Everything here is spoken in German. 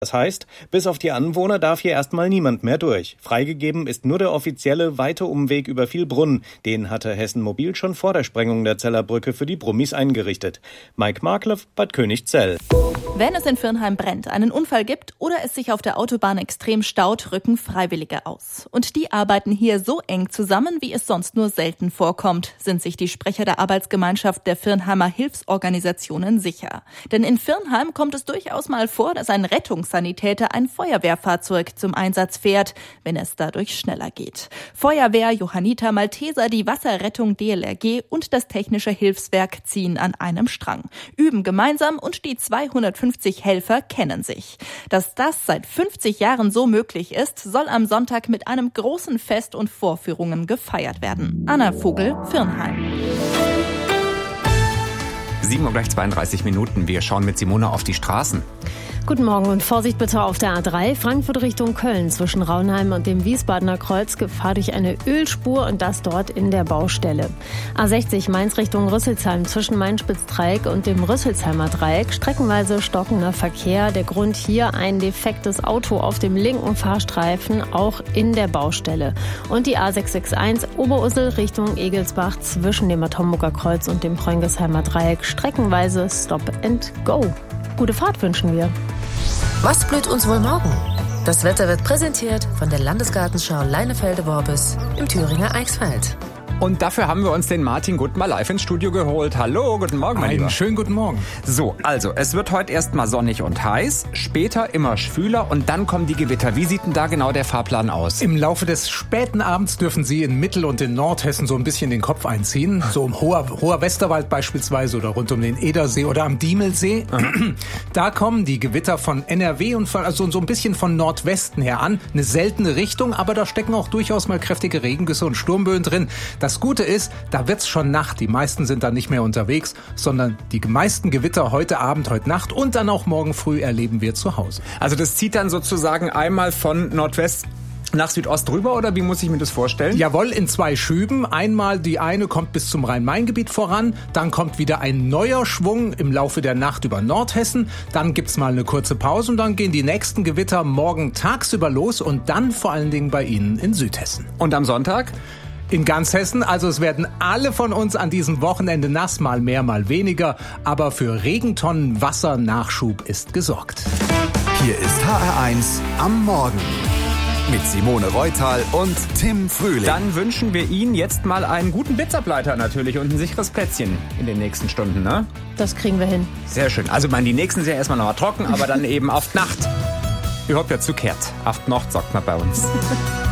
Das heißt, bis auf die Anwohner darf hier erstmal niemand mehr durch. Freigegeben ist nur der offizielle weite Umweg über Vielbrunn. Den hatte Hessen Mobil schon vor der Sprengung der Zeller Brücke für die Brummis eingerichtet. Mike Markloff, Bad Königszell. Wenn es in Virnheim brennt, einen Unfall gibt oder es sich auf der Autobahn extrem staut, rücken Freiwillige aus. Und die arbeiten hier so eng zusammen, wie es sonst nur selten vorkommt, sind sich die Sprecher der Arbeitsgemeinschaft der Virnheimer Hilfsorganisationen sicher. Denn in Virnheim kommt es durchaus mal vor, dass ein Rettungssanitäter ein Feuerwehrfahrzeug zum Einsatz fährt, wenn es dadurch schneller geht. Feuerwehr, Johanniter Malteser, die Wasserrettung DLRG und das Technische Hilfswerk ziehen an einem Strang, üben gemeinsam und die 250 Helfer kennen sich. Dass das seit 50 Jahren so möglich ist, soll am Sonntag mit einem großen Fest und Vorführungen gefeiert werden. Anna Vogel, Virnheim. 7:32 Uhr. Wir schauen mit Simone auf die Straßen. Guten Morgen und Vorsicht bitte auf der A3, Frankfurt Richtung Köln, zwischen Raunheim und dem Wiesbadener Kreuz, Gefahr durch eine Ölspur und das dort in der Baustelle. A60 Mainz Richtung Rüsselsheim, zwischen Main-Spitz-Dreieck und dem Rüsselsheimer Dreieck, streckenweise stockender Verkehr. Der Grund hier ein defektes Auto auf dem linken Fahrstreifen, auch in der Baustelle. Und die A661 Oberursel Richtung Egelsbach, zwischen dem Atomburger Kreuz und dem Preungesheimer Dreieck, streckenweise Stop and Go. Gute Fahrt wünschen wir. Was blüht uns wohl morgen? Das Wetter wird präsentiert von der Landesgartenschau Leinefelde-Worbis im Thüringer Eichsfeld. Und dafür haben wir uns den Martin Gutt mal live ins Studio geholt. Hallo, guten Morgen, mein Lieber. Einen schönen guten Morgen. So, also, es wird heute erst mal sonnig und heiß, später immer schwüler und dann kommen die Gewitter. Wie sieht denn da genau der Fahrplan aus? Im Laufe des späten Abends dürfen Sie in Mittel- und in Nordhessen so ein bisschen den Kopf einziehen. So im hoher Westerwald beispielsweise oder rund um den Edersee oder am Diemelsee. Da kommen die Gewitter von NRW und also so ein bisschen von Nordwesten her an. Eine seltene Richtung, aber da stecken auch durchaus mal kräftige Regengüsse und Sturmböen drin. Das Gute ist, da wird's schon Nacht. Die meisten sind dann nicht mehr unterwegs, sondern die meisten Gewitter heute Abend, heute Nacht und dann auch morgen früh erleben wir zu Hause. Also das zieht dann sozusagen einmal von Nordwest nach Südost rüber oder wie muss ich mir das vorstellen? Jawohl, in 2 Schüben. Einmal die eine kommt bis zum Rhein-Main-Gebiet voran, dann kommt wieder ein neuer Schwung im Laufe der Nacht über Nordhessen, dann gibt's mal eine kurze Pause und dann gehen die nächsten Gewitter morgen tagsüber los und dann vor allen Dingen bei Ihnen in Südhessen. Und am Sonntag? In ganz Hessen, also es werden alle von uns an diesem Wochenende nass, mal mehr, mal weniger, aber für Regentonnen Wassernachschub ist gesorgt. Hier ist HR1 am Morgen mit Simone Reutal und Tim Frühling. Dann wünschen wir Ihnen jetzt mal einen guten Blitzableiter natürlich und ein sicheres Plätzchen in den nächsten Stunden, ne? Das kriegen wir hin. Sehr schön. Also die nächsten sind ja erstmal noch mal trocken, aber dann eben auf Nacht. Überhaupt ja zukehrt. Auf Nacht sagt man bei uns.